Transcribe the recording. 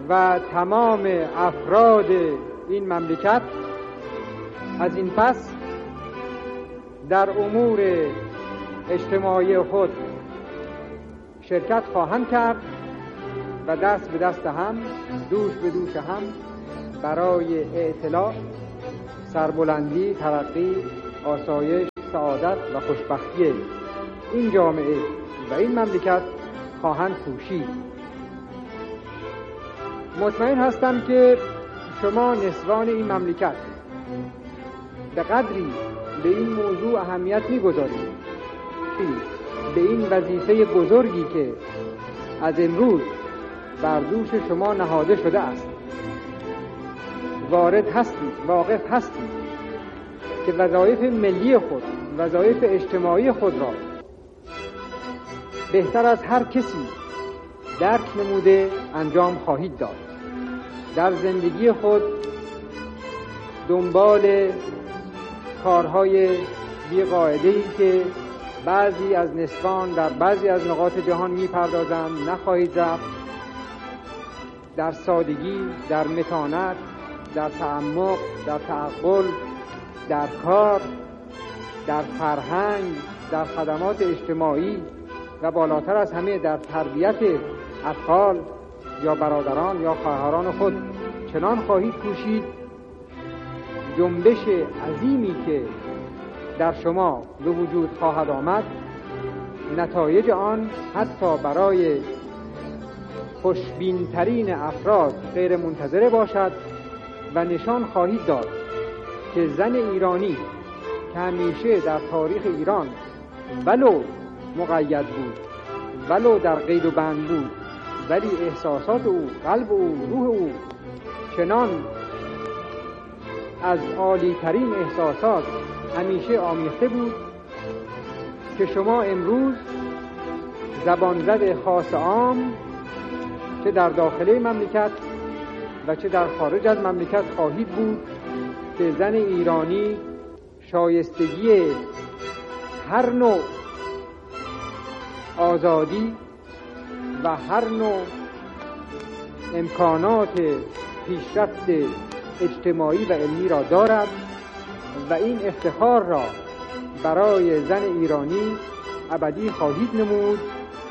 و تمام افراد این مملکت از این پس در امور اجتماعی خود شرکت خواهند کرد و دست به دست هم، دوش به دوش هم برای اطلاع، سربلندی، ترقی، آسایش، سعادت و خوشبختی این جامعه و این مملکت خواهند کوشید. مطمئن هستم که شما نسوان این مملکت به قدری به این موضوع اهمیت می‌گذارید، به این وظیفه بزرگی که از امروز بر دوش شما نهاده شده است وارد هستید، واقف هستید که وظایف ملی خود، وظایف اجتماعی خود را بهتر از هر کسی درک نموده انجام خواهید داد. در زندگی خود دنبال کارهای بی‌قاعده‌ای که بعضی از نسوان در بعضی از نقاط جهان می‌پردازند نخواهید رفت. در سادگی، در متانت، در تعمق، در تعقل، در کار، در فرهنگ، در خدمات اجتماعی و بالاتر از همه در تربیت اطفال یا برادران یا خواهران خود چنان خواهید کوشید جنبش عظیمی که در شما به وجود خواهد آمد نتایج آن حتی برای خوشبین‌ترین افراد غیر منتظره باشد و نشان خواهید داد که زن ایرانی که همیشه در تاریخ ایران ولو مقید بود، ولو در قید و بند بود، ولی احساسات او، قلب او، روح او چنان از عالی‌ترین احساسات همیشه آمیخته بود که شما امروز زبانزد خاص عام چه در داخل مملکت و چه در خارج از مملکت خواهید بود که زن ایرانی شایستگی هر نوع آزادی و هر نوع امکانات پیشرفت اجتماعی و علمی را دارد و این افتخار را برای زن ایرانی ابدی خواهید نمود